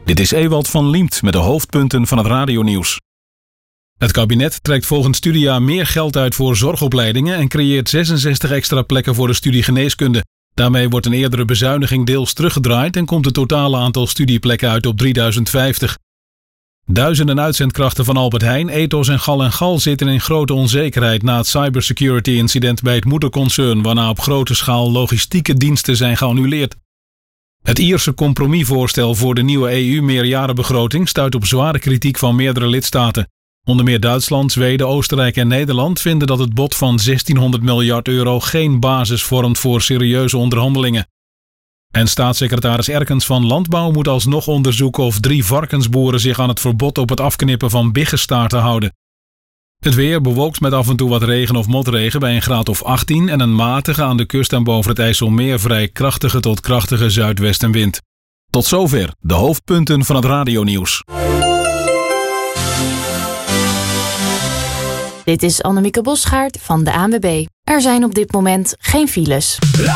Dit is Ewald van Liemt met de hoofdpunten van het radionieuws. Het kabinet trekt volgend studiejaar meer geld uit voor zorgopleidingen en creëert 66 extra plekken voor de studie geneeskunde. Daarmee wordt een eerdere bezuiniging deels teruggedraaid en komt het totale aantal studieplekken uit op 3050. Duizenden uitzendkrachten van Albert Heijn, Ethos en Gal zitten in grote onzekerheid na het cybersecurity-incident bij het moederconcern, waarna op grote schaal logistieke diensten zijn geannuleerd. Het Ierse compromisvoorstel voor de nieuwe EU-meerjarenbegroting stuit op zware kritiek van meerdere lidstaten. Onder meer Duitsland, Zweden, Oostenrijk en Nederland vinden dat het bod van 1600 miljard euro geen basis vormt voor serieuze onderhandelingen. En staatssecretaris Erkens van Landbouw moet alsnog onderzoeken of 3 varkensboeren zich aan het verbod op het afknippen van biggestaarten houden. Het weer bewolkt met af en toe wat regen of motregen bij een graad of 18 en een matige aan de kust en boven het IJsselmeer vrij krachtige tot krachtige zuidwestenwind. Tot zover de hoofdpunten van het radionieuws. Dit is Annemieke Bosgaard van de ANWB. Er zijn op dit moment geen files.